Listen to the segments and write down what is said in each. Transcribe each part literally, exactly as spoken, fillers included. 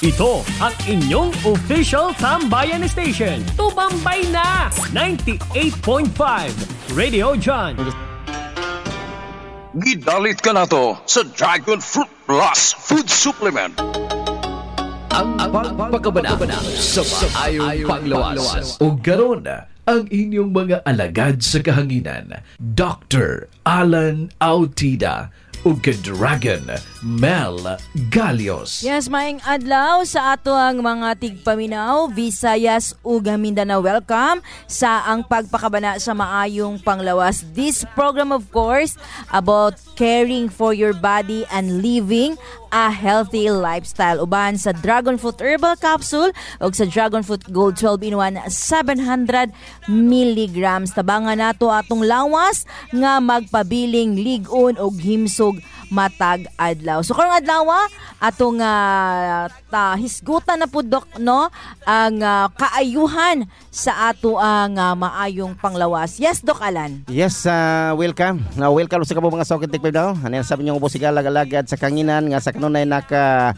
Ito ang inyong official Tambayan Station. Tumambay na! ninety-eight point five Radio John. Gidalit ka na to sa Dragon Fruit Plus Food Supplement. Ang pagpapakabana sa maayong panglawas. O garon ang inyong mga alagad sa kahanginan. Doctor Alan Autida ug Dragon Mel Galios. Yes, maing adlaw sa ato ang mga tigpaminaw, Visayas ug Mindanao. Welcome sa ang pagpakabana sa maayong panglawas. This program of course about caring for your body and living a healthy lifestyle. Uban sa Dragon Fruit Herbal Capsule ug sa Dragon Fruit Gold twelve in one seven hundred milligrams. Tabangan nato atong lawas nga magpabiling ligon og himsog matag adlaw. So karong adlaw atong uh, ta hisgutan na pudok no ang uh, kaayuhan sa ato ang uh, maayong panglawas. Yes, Doc Alan. Yes, uh, welcome. Now, welcome sa kabo mga sakit tikpay daw. Ano sabi niyo po siga lag-alagad sa kanginan nga sa kanunay naka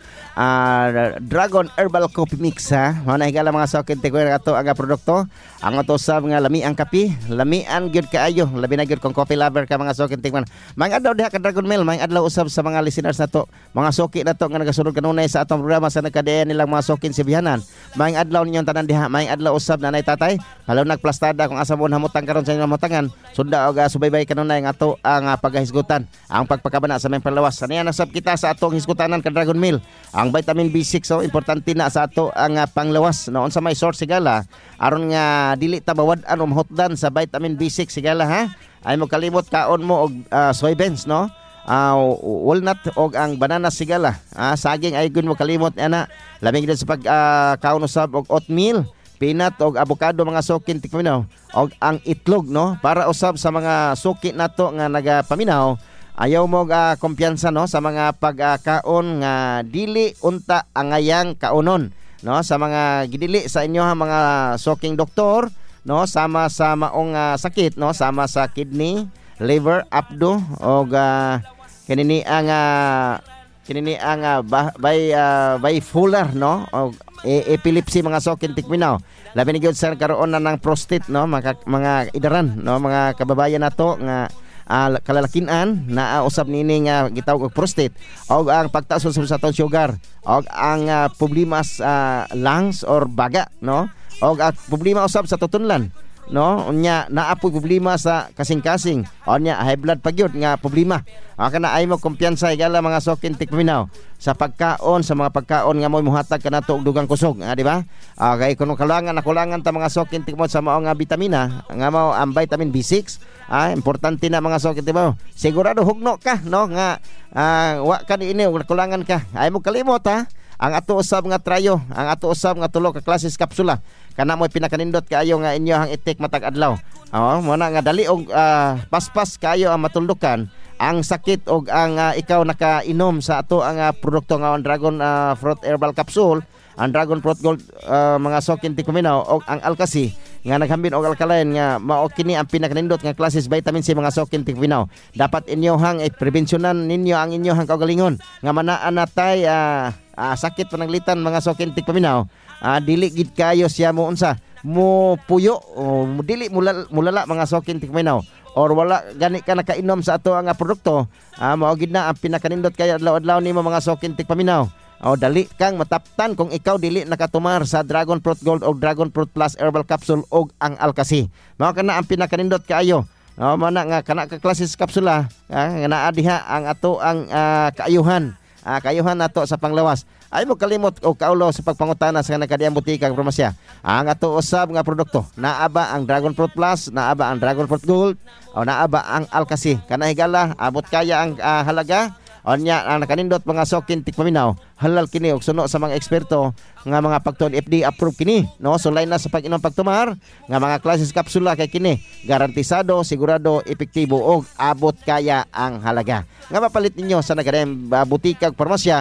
uh, Dragon Herbal Coffee Mix ha. Mao na higala mga sakit tikpay ato ang produkto. Ang ato sab nga lami ang kape, lamian gyud kaayo, labi na gyud kung coffee lover ka mga sakit tikpay. Mga adlaw diha ka Dragon Mail, mga adlaw usab sa mga listeners nato, mga soki nato nga nagasunod kanunay sa atong programa sa nagkadeyan nilang mga sokin sibihanan. Mga adlaw ninyong tanan diha, mga adlaw usab nanay tatay, halaw nagplastada kung asa mo namutang karon sa inyong namutangan, sunda og uh, subaybay kanunay nga ato ang uh, paghisgutan, ang pagpakabana sa may panlawas. Aniya nasab kita sa atong hisgutanan ka Dragon Meal. Ang vitamin B six so importante na sa ato ang uh, panglawas. Noon sa may source sigala aron nga dili ta bawad-an o mahutdan sa vitamin B six sigala ha. Ay mo kalimot kaon mo og uh, soybeans no. Uh, walnut o ang banana sigala uh, saging ay gun mo kalimot ana lamig din sa pag uh, kaon usab og oatmeal, peanut o avocado mga sukin tikminaw og ang itlog no para usab sa mga suki nato nga nagapaminaw ayaw mo uh, kumpiyansa no sa mga pagkaon uh, nga dili unta angayang kaonon no sa mga gidili sa inyo ha mga suking doktor no sama sa maong uh, sakit no sama sa kidney, liver, abdo og uh, kinini ang uh, kinini ang uh, by uh, bipolar no o e- epilepsy mga sokin tikminaw labi ni gyud sir karon na ng prostate no mga mga idaran no mga kababayan nato nga uh, kalalakinan na uh, usab nini nga gitawag og prostate og ang pagtaas sa atong sugar og ang uh, problema sa uh, lungs or baga no og ang problema usab sa tutunlan no unya naapoy problema sa kasing-kasing unya high blood pagyud nga problema aka na ay mo kumpiyansa igala mga sokin tikminaw sa pagkaon sa mga pagkaon nga moy muhatag kanato og dugang kusog nga di ba okay kuno kalangan nakulangan ta mga sokin tikmo sa mao nga bitamina nga mao ang vitamin B six ah importante na mga sokin tikmo sigurado hugno ka no nga uh, wa ka ni ini kulangan ka ay mo kalimot ha ang ato usab nga trayo ang ato usab nga tulo ka klases kapsula kana mo'y pinakanindot kaayo nga inyo hang itik matag adlaw oh mo na nga dali og uh, paspas kaayo ang matuldukan ang sakit og ang uh, ikaw nakainom sa ato ang uh, produkto nga ang Dragon uh, Fruit Herbal Capsule, ang Dragon Fruit Gold uh, mga sokin tikminaw og ang Alkasi nga naghambin og alkaline nga mao kini ang pinakanindot nga klases vitamin C mga sokin tikminaw. Dapat inyo hang i-prevensyonan ninyo ang inyo hang kaugalingon nga manaan natay uh, uh, sakit pananglitan mga sokin tikminaw. Uh, dili gid kayo siya mo unsa mo puyo o dili mulala, mulala mga sokin tikminaw or wala gani ka nakainom sa ato ang produkto uh, mao gid na ang pinakanindot kay adlaw-adlaw nimo mga sokin tikpaminaw o dali kang mataptan kung ikaw dili nakatumar sa Dragon Fruit Gold o Dragon Fruit Plus Herbal Capsule o ang Alkasi mao kana ang pinakanindot kaayo no mo na nga kana ka klases kapsula uh, nga naa diha ang ato ang uh, kaayuhan uh, kaayuhan nato sa panglawas. Ay mo kalimot o kaulo sa pagpangutana sa nakadiyang butika ug farmasya. Ang ato usab nga produkto, naa ba ang Dragon Fruit Plus, naa ba ang Dragon Fruit Gold, o naa ba ang Alkasi? Kana higala abot kaya ang uh, halaga. Onya ang nakanindot mga sokin tikpaminaw, halal kini og suno sa mga eksperto nga mga pagtuon F D A approved kini, no? So lain na sa pag-inom pagtumar nga mga klases kapsula kay kini, garantisado, sigurado, epektibo og abot kaya ang halaga. Nga mapalit ninyo sa nakadiyang uh, butika ug farmasya.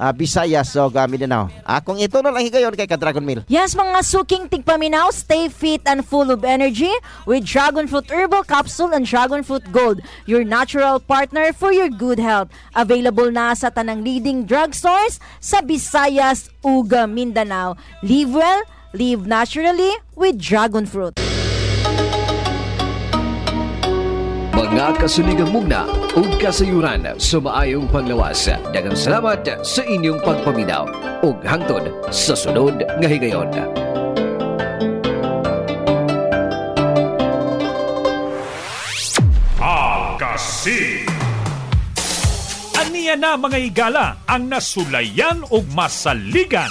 uh, Visayas o uh, Mindanao. Akong ito na lang higayon kay ka Dragon Meal. Yes, mga suking tigpaminaw, stay fit and full of energy with Dragon Fruit Herbal Capsule and Dragon Fruit Gold, your natural partner for your good health. Available na sa tanang leading drugstores sa Visayas ug Mindanao. Live well, live naturally with Dragon Fruit. Mga kasuligang mugna ug kasayuran sa maayong panglawas. Daghang salamat sa inyong pagpaminaw ug hangtod sa sunod nga higayon. Alcacid. Aniya na mga higala ang nasulayan ug masaligan.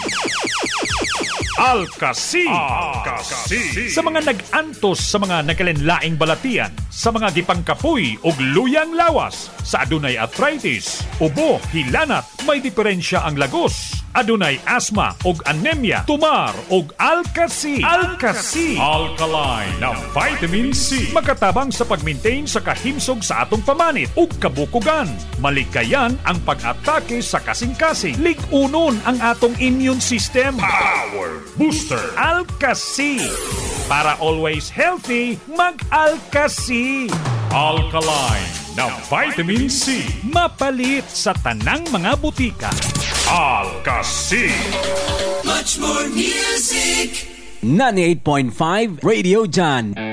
Alcacid. Alcacid. Sa mga nag-antos sa mga nakalenlaing balatian, sa mga gipangkapoy ug luyang lawas, sa adunay arthritis, ubo, hilanat, may diferensya ang lagos, adunay asthma ug anemia, tumar ug Alcacid. Alcacid. Alkaline na vitamin C. Makatabang sa pag-maintain sa kahimsog sa atong pamanit ug kabukugan. Malikayan ang pag-atake sa kasing-kasing. Lig-unon ang atong immune system. Power Booster. Alcacid. Para always healthy, mag-Alcacid. Alkaline na vitamin C. Mapalit sa tanang mga butika. Alcacid. Much more music. ninety-eight point five Radio John.